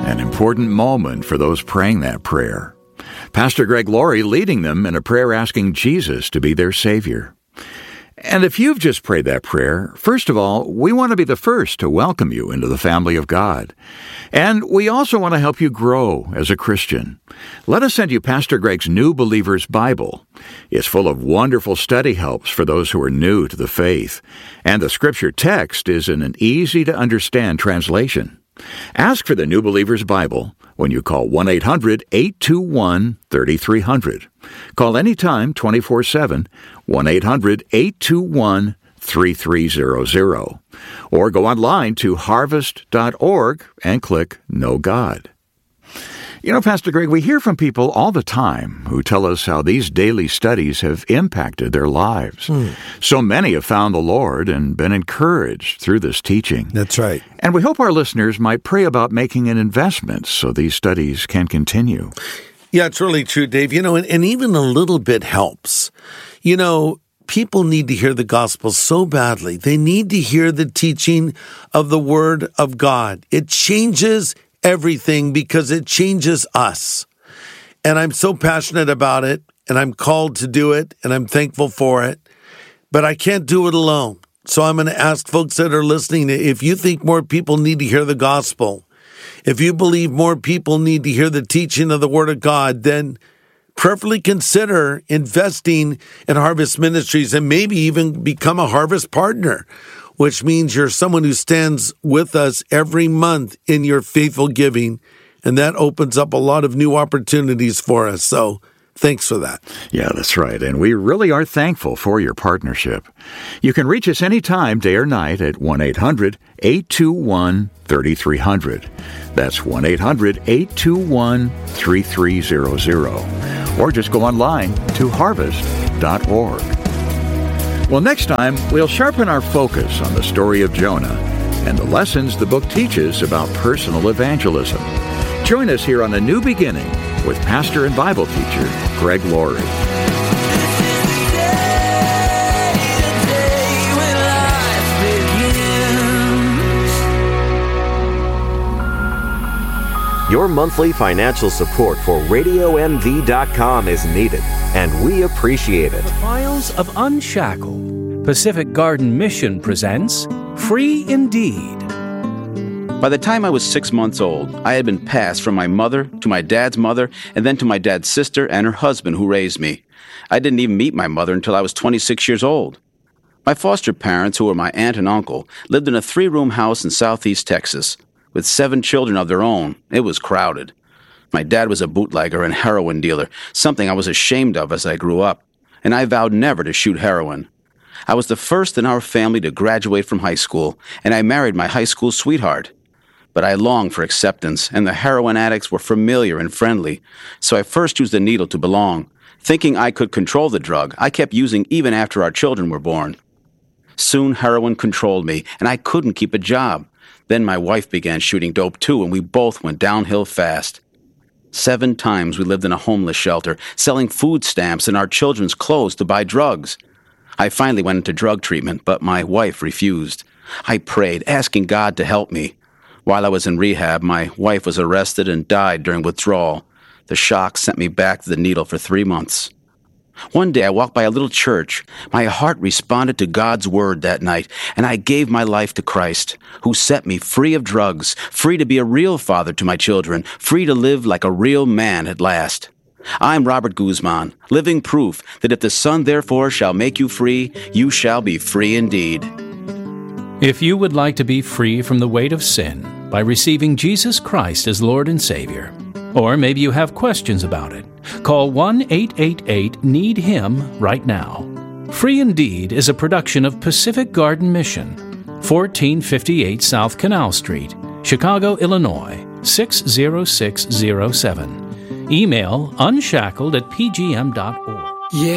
an important moment for those praying that prayer. Pastor Greg Laurie leading them in a prayer asking Jesus to be their Savior. And if you've just prayed that prayer, first of all, we want to be the first to welcome you into the family of God. And we also want to help you grow as a Christian. Let us send you Pastor Greg's New Believer's Bible. It's full of wonderful study helps for those who are new to the faith. And the scripture text is in an easy-to-understand translation. Ask for the New Believer's Bible when you call 1-800-821-3300. Call anytime 24/7, 1-800-821-3300. Or go online to harvest.org and click Know God. You know, Pastor Greg, we hear from people all the time who tell us how these daily studies have impacted their lives. So many have found the Lord and been encouraged through this teaching. That's right. And we hope our listeners might pray about making an investment so these studies can continue. Yeah, it's really true, Dave. You know, and even a little bit helps. You know, people need to hear the gospel so badly. They need to hear the teaching of the Word of God. It changes everything because it changes us. And I'm so passionate about it, and I'm called to do it, and I'm thankful for it. But I can't do it alone. So I'm going to ask folks that are listening, if you think more people need to hear the gospel, if you believe more people need to hear the teaching of the Word of God, then prayerfully consider investing in Harvest Ministries and maybe even become a Harvest partner, which means you're someone who stands with us every month in your faithful giving, and that opens up a lot of new opportunities for us. So thanks for that. Yeah, that's right. And we really are thankful for your partnership. You can reach us anytime, day or night, at 1-800-821-3300. That's 1-800-821-3300. Or just go online to harvest.org. Well, next time, we'll sharpen our focus on the story of Jonah and the lessons the book teaches about personal evangelism. Join us here on A New Beginning with pastor and Bible teacher Greg Laurie. Your monthly financial support for RadioMV.com is needed, and we appreciate it. The Files of Unshackled. Pacific Garden Mission presents Free Indeed. By the time I was 6 months old, I had been passed from my mother to my dad's mother and then to my dad's sister and her husband who raised me. I didn't even meet my mother until I was 26 years old. My foster parents, who were my aunt and uncle, lived in a 3-room house in southeast Texas. With 7 children of their own, it was crowded. My dad was a bootlegger and heroin dealer, something I was ashamed of as I grew up, and I vowed never to shoot heroin. I was the first in our family to graduate from high school, and I married my high school sweetheart. But I longed for acceptance, and the heroin addicts were familiar and friendly, so I first used the needle to belong. Thinking I could control the drug, I kept using even after our children were born. Soon heroin controlled me, and I couldn't keep a job. Then my wife began shooting dope too, and we both went downhill fast. 7 times we lived in a homeless shelter, selling food stamps and our children's clothes to buy drugs. I finally went into drug treatment, but my wife refused. I prayed, asking God to help me. While I was in rehab, my wife was arrested and died during withdrawal. The shock sent me back to the needle for 3 months. One day I walked by a little church. My heart responded to God's word that night, and I gave my life to Christ, who set me free of drugs, free to be a real father to my children, free to live like a real man at last. I'm Robert Guzman, living proof that if the Son therefore shall make you free, you shall be free indeed. If you would like to be free from the weight of sin by receiving Jesus Christ as Lord and Savior, or maybe you have questions about it, call 1-888-NEED-HIM right now. Free Indeed is a production of Pacific Garden Mission, 1458 South Canal Street, Chicago, Illinois, 60607. Email unshackled@pgm.org.